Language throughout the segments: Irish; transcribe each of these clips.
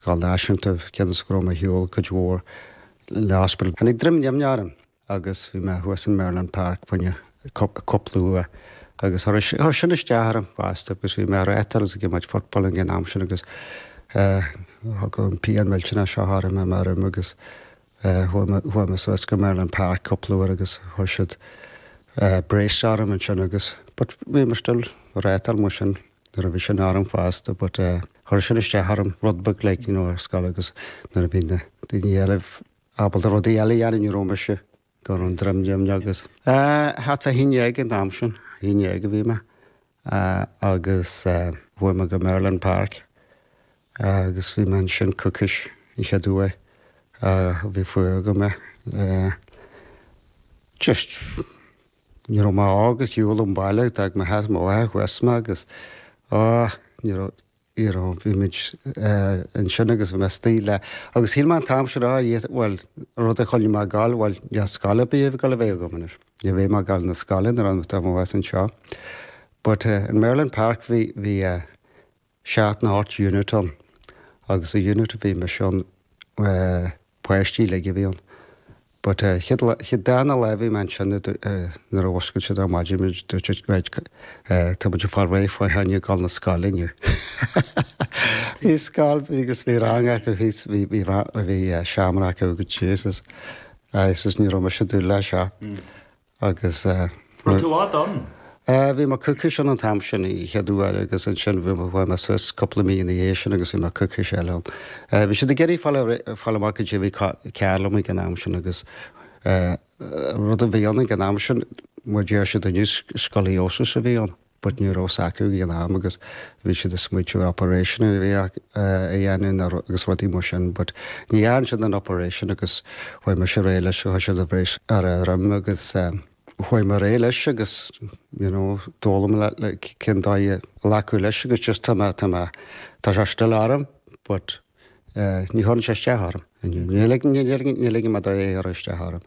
gáil náisiúnta ceann scrum a hiúil go dúir le hospital. Hannig drim neamnearm agus bhí me thuas an Maryland Park funne coplú agus thar sinna stearm fásta, agus bhí mar étal a gimid fotbal an gin amsin agus go an pían meiltena seothra me mar agus thuama suas go Maryland Park coplú agus thuir siad brééisarm an sin agus, but bhí mar still rétal mu sin nar a bhí sin áram fásta, but thuir sinna stearm rudbag le ar scal agus nar a bhína daoine eileh abal a rudí eile dhéanaan Róise gur an drimneam agus. Hat a híine an amsin, híine go bhí me agus bhuaime go Maryland Park agus bhí man sin cookish i cheadúa bhí fuair go me. Just má agus dúil an bailile ag me head máthir chuasma agus bhí mid an sin agus bh me stíle. Agus hí man tam se bhil rud a choilí má gáil bhil de scala bíomh go le bhéh gomanis. De bhéh má gáil na scalin ar an bhhas an seo. But in Maryland Park bhí 7-8 unitón agus a unit bhí me seán poisttí le go bhíon. But chiad dána lehí man sinna nar a bhoscail se maidiimiid dúirtréid tá muidir fáil réh fá haine gáil na scálinne. Bhí scáil agus bhí ranga go bhí seaamra go go tías is ní me se dú lei se agus túádon. Bhí mar cookish an tam sin í cheadúile agus an sin bhí bhfuil me sus coppla mí na dhé sin agus bhí mar cookish eile. Bhí si de geirí fallach go bhí cearlam i gnáam sin agus rud a bhíanna gnáam sin mar déir si a níos scolíosa a bhíon, bud níró sacu gnáam agus bhí si de smuitiú operation a bhí dhéanaan agus rudí mar sin, bud ní dhéann sin an operation agus bhfuil mar se réile se se a brééis ar ram agus chuoi mar ré leis agus dólam le cin lecu leis agus just tá se still arm, but ní hána sé steharm. Ní mar é ar steharm.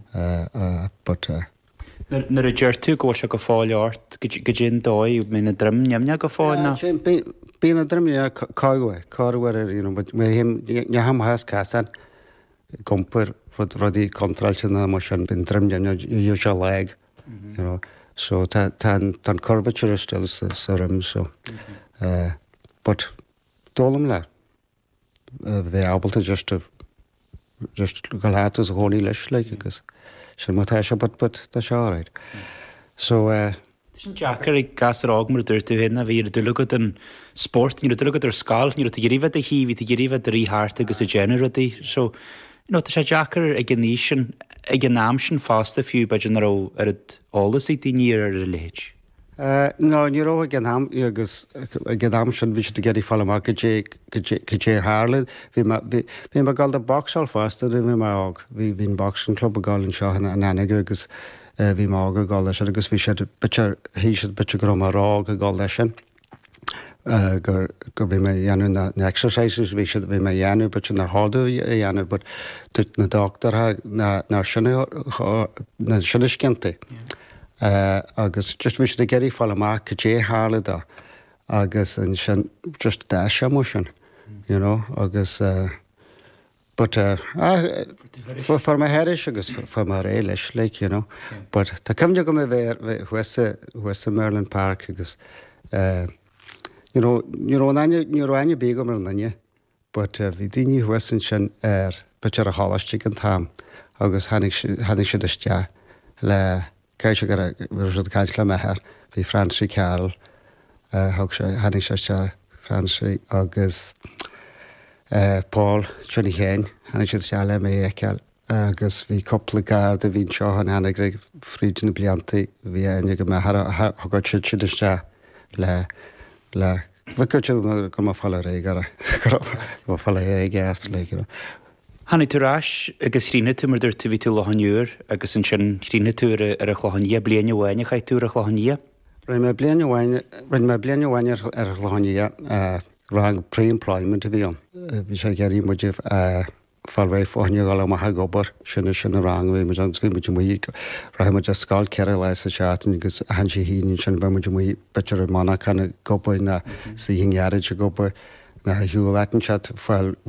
Nar a dúir tú go se go fáileart go dgin dóid mí na drimneamne go fáinna? Bí na drimne cáhfuir ne hamthas casan gompur rudí contrailtena mar sin bin drimneamne dú se leig. So tá curvature still sa rim so. But dólam le bheith ábalta just go látas a hóí leis le agus sin mátá se bud tá se áráid. So sin Jackar ag gas ágmar dúir tú héna bhí dulagad an sport, ní dulagad ar scáil, ní géiríhad a híhí géiríhad a ríthart agus a generatí, so tá sé Jackar ag an nísin ag an náam sin fásta fiú beidir ar álas í daoine ar a léid. No, ní rá agus gnáam sin bhí de geirí fallach go dé hála. Bhí mar gáil a boxáil fásta bhí me ág. Bhín boxing club a gáilinn seohanna an anagur agus bhí má a gáil leis agus bhí sé hí siad bitte go mar rá a gáil leis sin. Gur bhí me dhéanú na exercises bhí siad bhí me dhéanú, but sin na háú dhéanú, but tuit na doctor na sinna cinnta. Agus just bhí de geirí fall amach go dé hála dá agus an sin just dá se mu sin, agus but for my heiris agus for mar ré leis le, but tá cumde go mé bheith huasa Maryland Park agus ní aine bí go mar nanne, but bhí daoine huasan sin betear a hálaiste an tám agus hanig siiste le cai se gur caiint le methir bhí Francí Carol hanig se Francí agus Paul Johnny Chéin hanig si se le mé eiceil agus bhí coppla gard a bhín seo an hanig raibh frídin na bliantaí bhí aine go thugad siad iste le bhcuirte go má falla ré go falla é gceart le. Hanna túrás agus rína tú mar dúir tú ví tú lehanúr agus an sin rína tú ar a chláhaní bliana bhhaine chaid tú a chláhaní? Rin me bliana bhhaine ar chláhaní rang pre-employment a bhíon. Bhí sé geirí muidir fallréh fáine gáil amthe gobar sinna rang bhí mar an bhí muidir muí raibh muidir scáil ceir leis a seatain agus a han sé híín sin bh muidir muí betear mana chuna gopaid na sa hinghearid a gopa na hiúil leiten se fáil